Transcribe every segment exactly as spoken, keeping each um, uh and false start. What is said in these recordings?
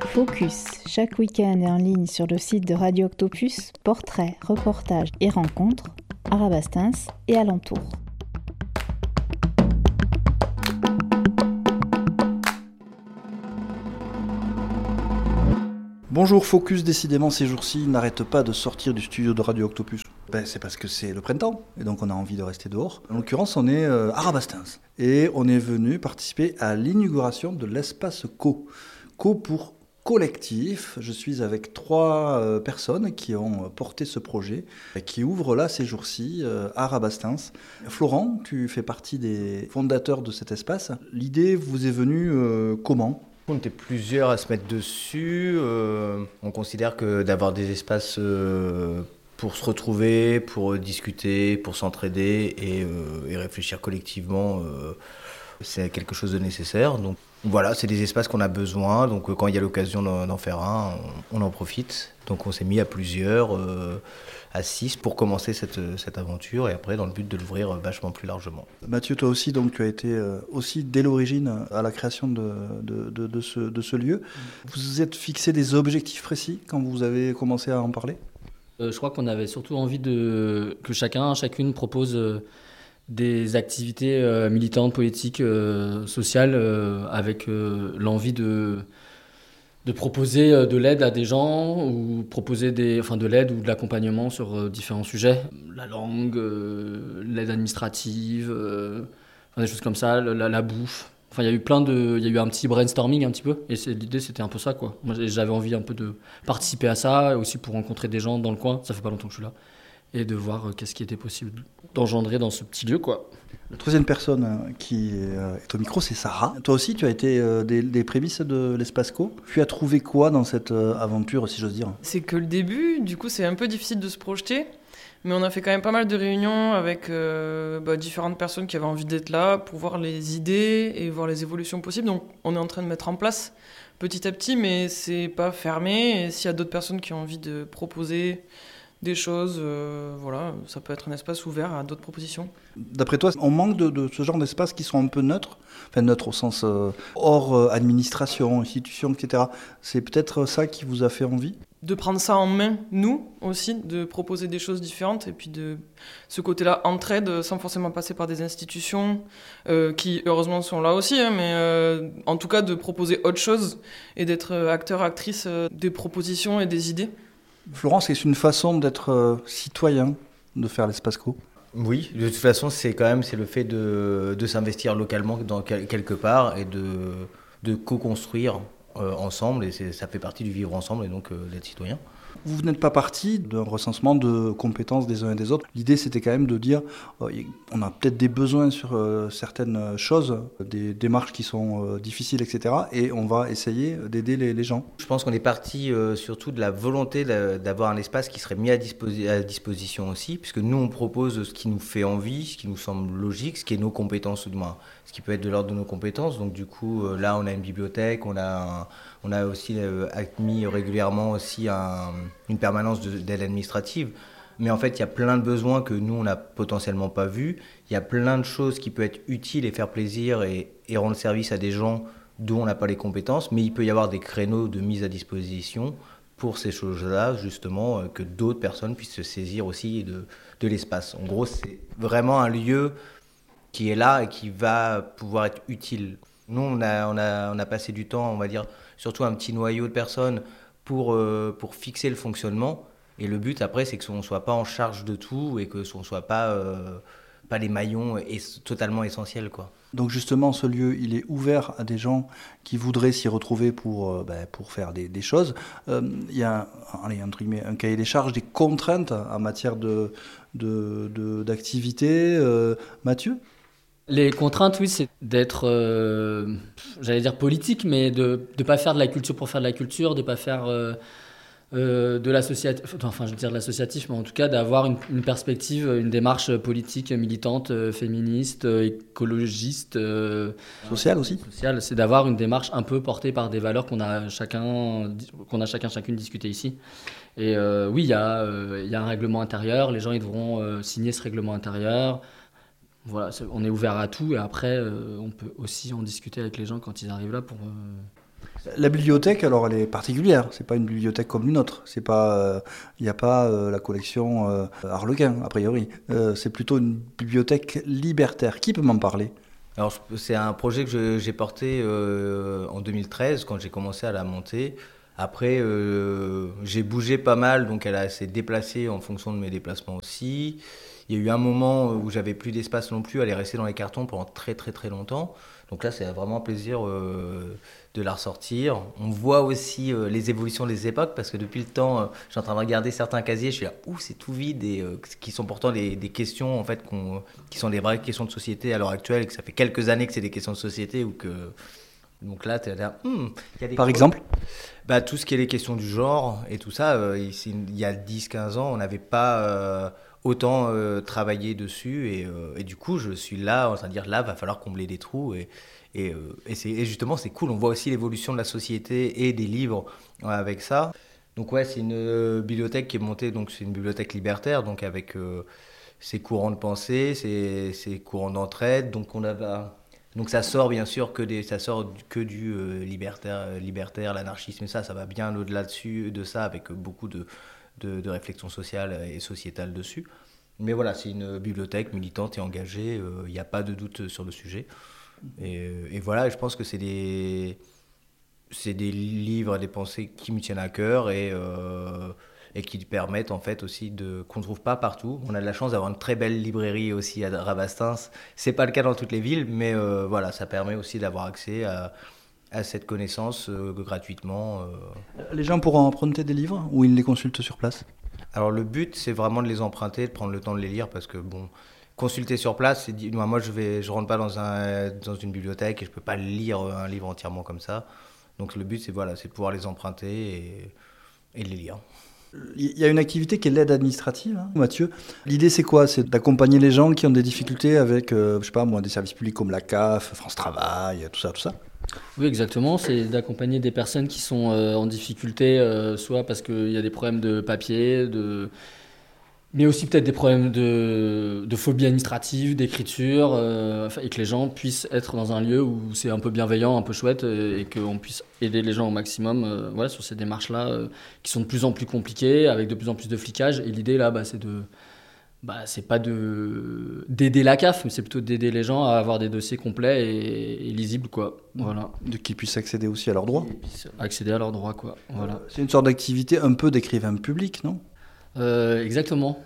Focus, chaque week-end et en ligne sur le site de Radio Octopus, portraits, reportages et rencontres à Rabastens et alentours. Bonjour Focus, décidément ces jours-ci n'arrête pas de sortir du studio de Radio Octopus. Ben, c'est parce que c'est le printemps et donc on a envie de rester dehors. En l'occurrence on est euh, à Rabastens et on est venu participer à l'inauguration de l'espace Co. Co pour collectif. Je suis avec trois euh, personnes qui ont porté ce projet, qui ouvre là ces jours-ci euh, à Rabastens. Florent, tu fais partie des fondateurs de cet espace. L'idée vous est venue euh, comment ? On était plusieurs à se mettre dessus. Euh, on considère que d'avoir des espaces euh, pour se retrouver, pour discuter, pour s'entraider et, euh, et réfléchir collectivement, euh, c'est quelque chose de nécessaire. Donc voilà, c'est des espaces qu'on a besoin. Donc quand il y a l'occasion d'en, d'en faire un, on, on en profite. Donc on s'est mis à plusieurs, euh, à six, pour commencer cette, cette aventure et après dans le but de l'ouvrir vachement plus largement. Mathieu, toi aussi, donc, tu as été euh, aussi dès l'origine à la création de, de, de, de, ce, de ce lieu. Vous vous êtes fixé des objectifs précis quand vous avez commencé à en parler ? euh, Je crois qu'on avait surtout envie de, que chacun, chacune propose euh, des activités euh, militantes, politiques, euh, sociales, euh, avec euh, l'envie de... de proposer de l'aide à des gens ou proposer des, enfin de l'aide ou de l'accompagnement sur euh, différents sujets. La langue, euh, l'aide administrative, euh, enfin, des choses comme ça, la, la bouffe. Enfin, il y a eu plein de... Il y a eu un petit brainstorming un petit peu. Et c'est, l'idée, c'était un peu ça, quoi. Moi, j'avais envie un peu de participer à ça, aussi pour rencontrer des gens dans le coin. Ça fait pas longtemps que je suis là. Et de voir euh, qu'est-ce qui était possible d'engendrer dans ce petit lieu, quoi. La troisième personne qui est au micro, c'est Sarah. Toi aussi, tu as été euh, des, des prémices de l'Espace Co. Tu as trouvé quoi dans cette euh, aventure, si j'ose dire ? C'est que le début, du coup, c'est un peu difficile de se projeter. Mais on a fait quand même pas mal de réunions avec euh, bah, différentes personnes qui avaient envie d'être là pour voir les idées et voir les évolutions possibles. Donc, on est en train de mettre en place petit à petit, mais c'est pas fermé. Et s'il y a d'autres personnes qui ont envie de proposer des choses, euh, voilà, ça peut être un espace ouvert à d'autres propositions. D'après toi, on manque de, de ce genre d'espaces qui sont un peu neutres, enfin neutres au sens euh, hors euh, administration, institution, et cetera. C'est peut-être ça qui vous a fait envie ? De prendre ça en main, nous aussi, de proposer des choses différentes et puis de ce côté-là entraide sans forcément passer par des institutions euh, qui heureusement sont là aussi, hein, mais euh, en tout cas de proposer autre chose et d'être acteur, actrice euh, des propositions et des idées. Florence, c'est une façon d'être euh, citoyen, de faire l'Espace Co. Oui, de toute façon, c'est quand même c'est le fait de, de s'investir localement dans quelque part et de, de co-construire euh, ensemble. Et c'est, ça fait partie du vivre ensemble et donc euh, d'être citoyen. Vous n'êtes pas parti d'un recensement de compétences des uns et des autres. L'idée, c'était quand même de dire euh, on a peut-être des besoins sur euh, certaines choses, des démarches qui sont euh, difficiles, et cetera. Et on va essayer d'aider les, les gens. Je pense qu'on est parti euh, surtout de la volonté de, d'avoir un espace qui serait mis à, disposi- à disposition aussi, puisque nous, on propose ce qui nous fait envie, ce qui nous semble logique, ce qui est nos compétences, ou du moins, ce qui peut être de l'ordre de nos compétences. Donc du coup, euh, là, on a une bibliothèque, on a, un, on a aussi euh, admis régulièrement aussi un, une permanence de, d'aide administrative. Mais en fait, il y a plein de besoins que nous, on n'a potentiellement pas vus. Il y a plein de choses qui peuvent être utiles et faire plaisir et, et rendre service à des gens dont on n'a pas les compétences. Mais il peut y avoir des créneaux de mise à disposition pour ces choses-là, justement, que d'autres personnes puissent se saisir aussi de, de l'espace. En gros, c'est vraiment un lieu qui est là et qui va pouvoir être utile. Nous, on a, on a, on a passé du temps, on va dire, surtout un petit noyau de personnes pour, euh, pour fixer le fonctionnement. Et le but, après, c'est qu'on ne soit pas en charge de tout et que ce ne soit pas, euh, pas les maillons es- totalement essentiels, quoi. Donc justement, ce lieu, il est ouvert à des gens qui voudraient s'y retrouver pour, euh, ben, pour faire des, des choses. Euh, il y a allez, entre guillemets, un cahier des charges, des contraintes en matière de, de, de, d'activité. Euh, Mathieu ? Les contraintes, oui, c'est d'être, euh, j'allais dire politique, mais de ne pas faire de la culture pour faire de la culture, de ne pas faire euh, euh, de l'associatif, enfin je veux dire de l'associatif, mais en tout cas d'avoir une, une perspective, une démarche politique, militante, euh, féministe, euh, écologiste. Euh, Social aussi. Sociale, c'est d'avoir une démarche un peu portée par des valeurs qu'on a chacun, qu'on a chacun chacune discuté ici. Et euh, oui, il y, euh, y a un règlement intérieur, les gens ils devront euh, signer ce règlement intérieur. Voilà, on est ouvert à tout et après, euh, on peut aussi en discuter avec les gens quand ils arrivent là pour... Euh... La bibliothèque, alors, elle est particulière. C'est pas une bibliothèque comme une autre. C'est pas, il n'y a pas euh, la collection euh, Harlequin, a priori. Euh, c'est plutôt une bibliothèque libertaire. Qui peut m'en parler ? Alors, c'est un projet que je, j'ai porté euh, en deux mille treize, quand j'ai commencé à la monter. Après, euh, j'ai bougé pas mal, donc elle a, s'est déplacée en fonction de mes déplacements aussi. Il y a eu un moment où j'avais plus d'espace non plus, elle est restée dans les cartons pendant très très très longtemps. Donc là, c'est vraiment un plaisir euh, de la ressortir. On voit aussi euh, les évolutions des époques, parce que depuis le temps, euh, je suis en train de regarder certains casiers, je suis là, ouh, c'est tout vide, et euh, qui sont pourtant des, des questions, en fait, qu'on, qui sont des vraies questions de société à l'heure actuelle, et que ça fait quelques années que c'est des questions de société, ou que... Donc là, tu es là, hmm, y a des Par choses. exemple ? Bah, tout ce qui est les questions du genre et tout ça, euh, ici, il y a dix quinze ans, on n'avait pas euh, autant euh, travaillé dessus. Et, euh, et du coup, je suis là en train de dire, là, va falloir combler des trous. Et, et, euh, et, c'est, et justement, c'est cool. On voit aussi l'évolution de la société et des livres euh, avec ça. Donc ouais, c'est une euh, bibliothèque qui est montée, donc c'est une bibliothèque libertaire, donc avec euh, ses courants de pensée, ses, ses courants d'entraide. Donc on a... Bah, Donc ça sort bien sûr que, des, ça sort que du euh, libertaire, libertaire, l'anarchisme et ça, ça va bien au-delà dessus, de ça, avec beaucoup de, de, de réflexion sociale et sociétale dessus. Mais voilà, c'est une bibliothèque militante et engagée, il euh, n'y a pas de doute sur le sujet. Et, et voilà, je pense que c'est des, c'est des livres, des pensées qui me tiennent à cœur et... Euh, et qui permettent en fait aussi de qu'on ne trouve pas partout. On a de la chance d'avoir une très belle librairie aussi à Rabastens. C'est pas le cas dans toutes les villes, mais euh, voilà, ça permet aussi d'avoir accès à, à cette connaissance euh, gratuitement. Euh. Les gens pourront emprunter des livres ou ils les consultent sur place ? Alors le but, c'est vraiment de les emprunter, de prendre le temps de les lire, parce que bon, consulter sur place, c'est dit, moi je vais, je rentre pas dans un dans une bibliothèque et je peux pas lire un livre entièrement comme ça. Donc le but, c'est voilà, c'est de pouvoir les emprunter et, et de les lire. Il y a une activité qui est l'aide administrative, hein, Mathieu. L'idée, c'est quoi ? C'est d'accompagner les gens qui ont des difficultés avec, euh, je sais pas moi, des services publics comme la C A F, France Travail, tout ça, tout ça. Oui, exactement. C'est d'accompagner des personnes qui sont euh, en difficulté, euh, soit parce qu'il y a des problèmes de papier, de... mais aussi peut-être des problèmes de, de phobie administrative, d'écriture, euh, et que les gens puissent être dans un lieu où c'est un peu bienveillant, un peu chouette, et qu'on puisse aider les gens au maximum euh, voilà, sur ces démarches-là euh, qui sont de plus en plus compliquées, avec de plus en plus de flicage. Et l'idée, là, bah, c'est de... Bah, c'est pas de, d'aider la C A F, mais c'est plutôt d'aider les gens à avoir des dossiers complets et, et lisibles, quoi. Voilà. De qu'ils puissent accéder aussi à leurs droits. Accéder à leurs droits, quoi. Voilà. C'est une sorte d'activité un peu d'écrivain public, non ? Euh, exactement.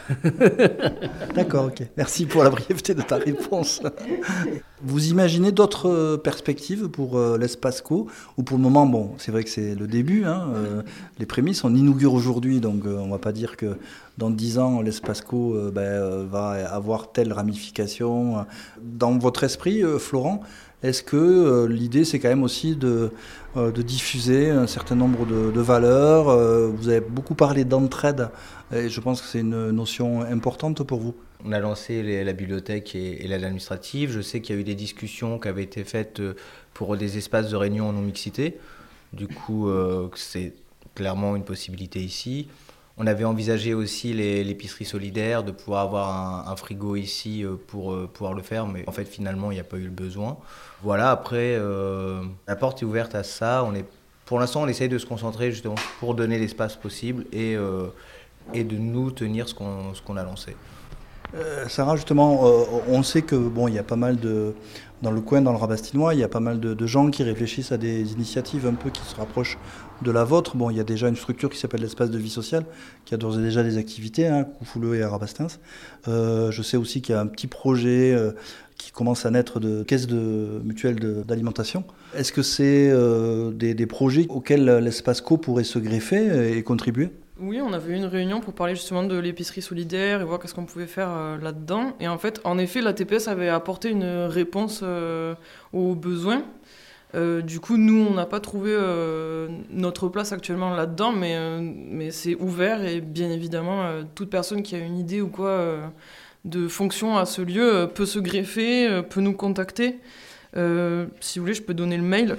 D'accord, ok. Merci pour la brièveté de ta réponse. Vous imaginez d'autres perspectives pour euh, l'espace co ? Ou pour le moment, bon, c'est vrai que c'est le début, hein, euh, les prémices, on inaugure aujourd'hui, donc euh, on ne va pas dire que dans dix ans, l'espace co euh, ben, euh, va avoir telle ramification. Dans votre esprit, euh, Florent, est-ce que euh, l'idée, c'est quand même aussi de, euh, de diffuser un certain nombre de, de valeurs ? euh, Vous avez beaucoup parlé d'entraide, et je pense que c'est une notion importante pour vous. On a lancé les, la bibliothèque et, et l'aide administrative. Je sais qu'il y a eu des discussions qui avaient été faites pour des espaces de réunion en non-mixité. Du coup, euh, c'est clairement une possibilité ici. On avait envisagé aussi les, l'épicerie solidaire, de pouvoir avoir un, un frigo ici pour euh, pouvoir le faire, mais en fait, finalement, il n'y a pas eu le besoin. Voilà, après, euh, la porte est ouverte à ça. On est, pour l'instant, on essaye de se concentrer justement pour donner l'espace possible et, euh, et de nous tenir ce qu'on, ce qu'on a lancé. Euh, Sarah, justement, euh, on sait que bon, il y a pas mal de dans le coin, dans le Rabastinois, il y a pas mal de, de gens qui réfléchissent à des initiatives un peu qui se rapprochent de la vôtre. Bon, il y a déjà une structure qui s'appelle l'espace de vie sociale, qui a d'ores et déjà des activités, hein, Coufouleux et à Rabastens. Euh, je sais aussi qu'il y a un petit projet euh, qui commence à naître de caisse de mutuelle de, d'alimentation. Est-ce que c'est euh, des, des projets auxquels l'espace co pourrait se greffer et contribuer ? Oui, on avait eu une réunion pour parler justement de l'épicerie solidaire et voir qu'est-ce qu'on pouvait faire euh, là-dedans. Et en fait, en effet, la T P S avait apporté une réponse euh, aux besoins. Euh, du coup, nous, on n'a pas trouvé euh, notre place actuellement là-dedans, mais, euh, mais c'est ouvert et bien évidemment, euh, toute personne qui a une idée ou quoi euh, de fonction à ce lieu euh, peut se greffer, euh, peut nous contacter. Euh, si vous voulez, je peux donner le mail.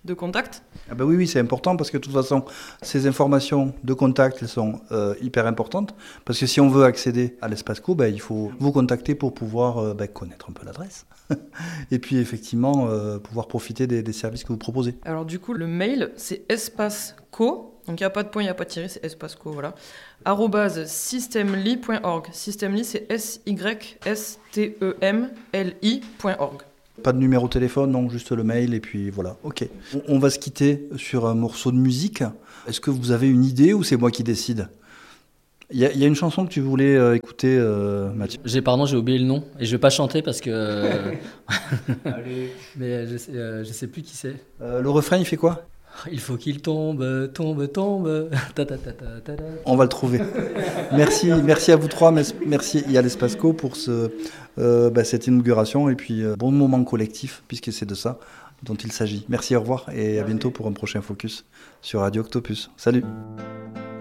de contact. Ah bah oui, oui, c'est important parce que de toute façon, ces informations de contact, elles sont euh, hyper importantes. Parce que si on veut accéder à l'espace co, bah, il faut vous contacter pour pouvoir euh, bah, connaître un peu l'adresse. Et puis effectivement, euh, pouvoir profiter des, des services que vous proposez. Alors du coup, le mail, c'est espaceco. Donc il n'y a pas de point, il n'y a pas de tiré, c'est espaceco, voilà. arobase systemli point org. Systemli, c'est S Y S T E M L I point org. Pas de numéro de téléphone, non, juste le mail et puis voilà, ok. On, on va se quitter sur un morceau de musique. Est-ce que vous avez une idée ou c'est moi qui décide ? Il y, y a une chanson que tu voulais euh, écouter, euh, Mathieu ? J'ai, pardon, j'ai oublié le nom et je vais pas chanter parce que. euh, Mais je sais, euh, je sais plus qui c'est. Euh, le refrain, il fait quoi ? Il faut qu'il tombe, tombe, tombe. Ta, ta, ta, ta, ta, ta. On va le trouver. Merci, merci à vous trois, merci et à l'Espace Co pour ce, euh, bah, cette inauguration et puis euh, bon moment collectif puisque c'est de ça dont il s'agit. Merci, au revoir et à bientôt pour un prochain focus sur Radio Octopus. Salut.